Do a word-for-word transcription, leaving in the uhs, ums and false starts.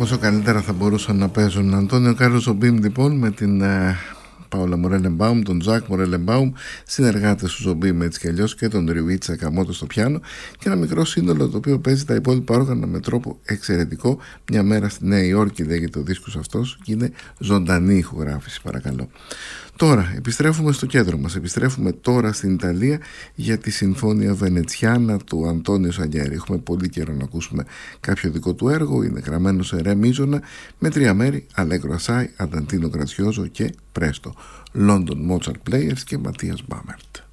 πόσο καλύτερα θα μπορούσαν να παίζουν. Αντώνιο Κάρλος Ζομπίμ λοιπόν με την ε, Πάολα Μορέλεμπαουμ, τον Τζακ Μορέλεμπαουμ, συνεργάτες του Ζομπίμ έτσι κι αλλιώς, και τον Ριουίτσι Σακαμότο στο πιάνο, και ένα μικρό σύνολο το οποίο παίζει τα υπόλοιπα όργανα με τρόπο εξαιρετικό. Μια μέρα στη Νέα Υόρκη λέγεται ο δίσκος αυτός και είναι ζωντανή ηχογράφηση, παρακαλώ. Τώρα επιστρέφουμε στο κέντρο μας, επιστρέφουμε τώρα στην Ιταλία για τη Συμφώνια Βενετσιάνα του Αντώνιο Σαλιέρη. Έχουμε πολύ καιρό να ακούσουμε κάποιο δικό του έργο, είναι γραμμένο σε ρε μίζωνα με τρία μέρη, Αλέγκρο Ασάι, Ανταντίνο Γκρατσιόζο και Πρέστο, London Mozart Players και Ματίας Μπάμερτ.